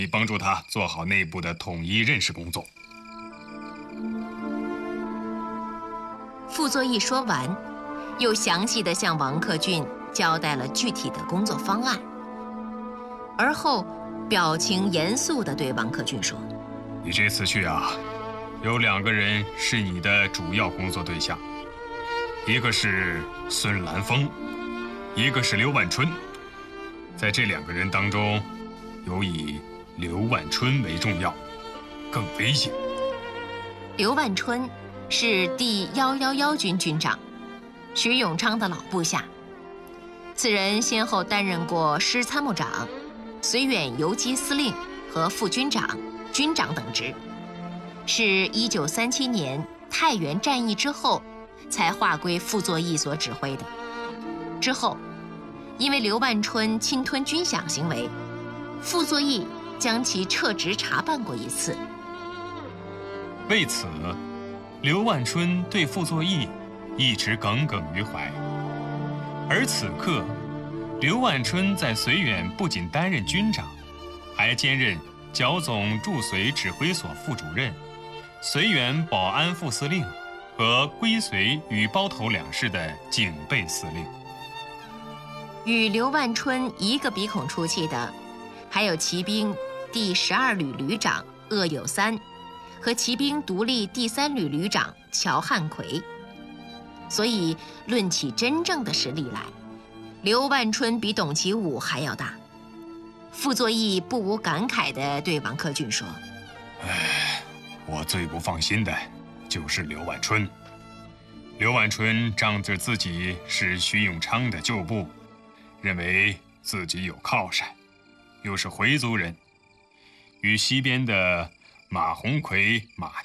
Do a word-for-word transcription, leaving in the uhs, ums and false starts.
以帮助他做好内部的统一认识工作。 傅作义说完，又详细地向王克俊交代了具体的工作方案，而后表情严肃地对王克俊说：“ 你这次去啊，有两个人是你的主要工作对象，一个是孙兰峰，一个是刘万春。在这两个人当中，有以刘万春为重要，更危险。” 刘万春是第一一一军军长，徐永昌的老部下。此人先后担任过师参谋长、绥远游击司令和副军长、军长等职，是一九三七年太原战役之后才划归傅作义所指挥的。之后，因为刘万春侵吞军饷行为，傅作义将其撤职查办过一次。 为此，刘万春对傅作义一直耿耿于怀。而此刻，刘万春在绥远不仅担任军长，还兼任剿总驻绥指挥所副主任、绥远保安副司令和归绥与包头两市的警备司令。 与刘万春一个鼻孔出气的，还有骑兵第十二旅旅长鄂有三和骑兵独立第三旅旅长乔汉奎。所以论起真正的实力来，刘万春比董其武还要大。傅作义不无感慨地对王克俊说：“ 唉，我最不放心的就是刘万春。刘万春仗着自己是徐永昌的旧部，认为自己有靠山，又是回族人，与西边的马鸿逵、马